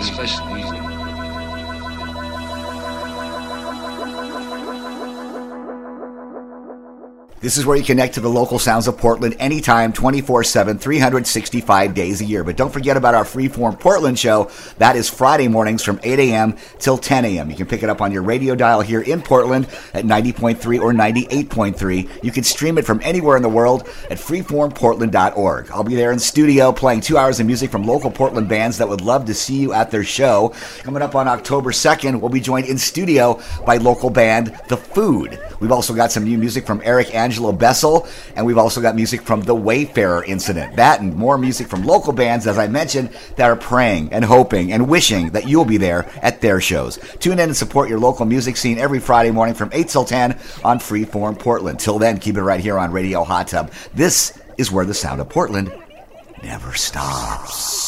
Special music. This is where you connect to the local sounds of Portland anytime, 24/7, 365 days a year. But don't forget about our Freeform Portland show. That is Friday mornings from 8 a.m. till 10 a.m. You can pick it up on your radio dial here in Portland at 90.3 or 98.3. You can stream it from anywhere in the world at freeformportland.org. I'll be there in studio playing 2 hours of music from local Portland bands that would love to see you at their show. Coming up on October 2nd, we'll be joined in studio by local band The Food. We've also got some new music from Eric Angelo Bessel, and we've also got music from The Wayfarer Incident. That and more music from local bands, as I mentioned, that are praying and hoping and wishing that you'll be there at their shows. Tune in and support your local music scene every Friday morning from 8 till 10 on Freeform Portland. Till then, keep it right here on Radio Hot Tub. This is where the sound of Portland never stops.